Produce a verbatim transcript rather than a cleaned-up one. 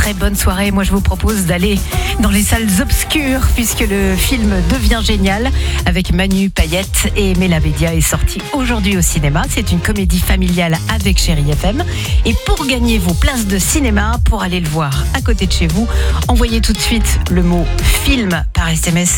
très bonne soirée. Moi, je vous propose d'aller dans les salles obscures puisque le film devient génial avec Manu Payette et Mela Bédia est sorti aujourd'hui au cinéma. C'est une comédie familiale avec Chérie F M. Et pour gagner vos places de cinéma, pour aller le voir à côté de chez vous, envoyez tout de suite le mot film par S M S